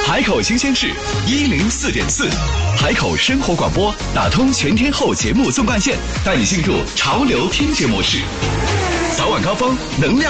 海口新鲜事104.4，海口生活广播打通全天候节目纵贯线，带你进入潮流听觉模式。早晚高峰能量